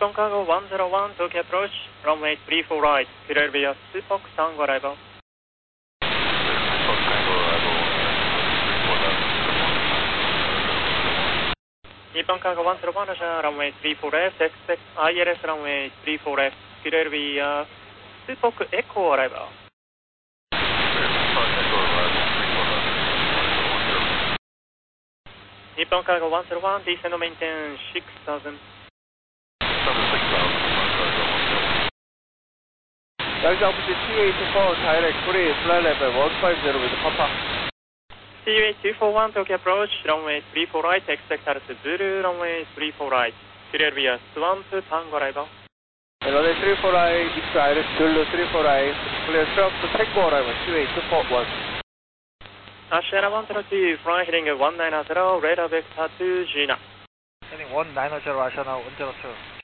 Nippon Cargo 101, Tokyo approach, runway 34 right, clear via Supok Tango arrival. Nippon Cargo 101, Roger, runway 34 left, expect ILS runway 34 left, clear via Supok Echo arrival. Nippon Cargo 101, descend maintain 6000. Rise altitude T84, direct free, flight level 150 with Papa. CUA 241, Tokyo approach, runway 34 right, expect altitude Zulu, runway 34 right, clear via Swamp Tango arrival. Runway 34 right, east direct, Zulu 34 right, clear Swamp Tango arrival, CUA 241. Ashera 102, fly heading 190, radar vector 2 Gina. Heading 190, Ashera 102.